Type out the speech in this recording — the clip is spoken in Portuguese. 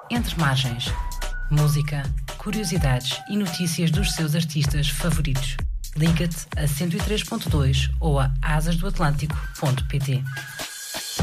Entre Margens. Música, curiosidades e notícias dos seus artistas favoritos. Liga-te a 103.2 ou a asasdoatlântico.pt.